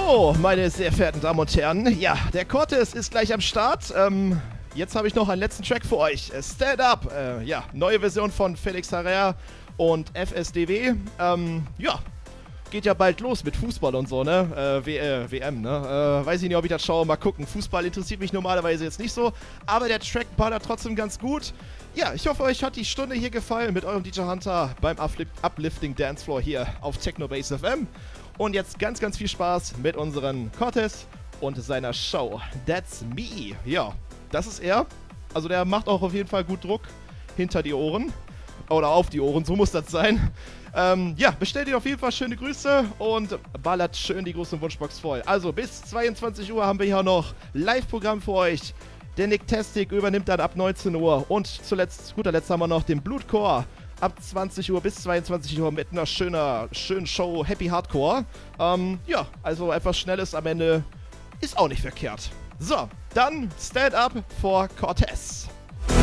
So, meine sehr verehrten Damen und Herren, ja, der Cortez ist gleich am Start. Jetzt habe ich noch einen letzten Track für euch. Stand Up, ja, neue Version von Felix Herrera und FSDW. Ja, geht ja bald los mit Fußball und so, ne? WM, ne? Weiß ich nicht, ob ich das schaue, mal gucken. Fußball interessiert mich normalerweise jetzt nicht so, aber der Track ballert trotzdem ganz gut. Ja, ich hoffe, euch hat die Stunde hier gefallen mit eurem DJ Hunter beim Uplifting Dancefloor hier auf Technobase FM. Und jetzt ganz, ganz viel Spaß mit unserem Cortez und seiner Show. That's me. Ja, das ist er. Also der macht auch auf jeden Fall gut Druck hinter die Ohren. Oder auf die Ohren, so muss das sein. Ja, bestellt ihr auf jeden Fall schöne Grüße und ballert schön die große Wunschbox voll. Also bis 22 Uhr haben wir hier noch Live-Programm für euch. Der Nick Testic übernimmt dann ab 19 Uhr. Und zuletzt, guter Letzt haben wir noch den Blutchor. Ab 20 Uhr bis 22 Uhr mit einer schönen Show Happy Hardcore. Ja, also etwas Schnelles am Ende ist auch nicht verkehrt. So, dann Stand Up for Cortez.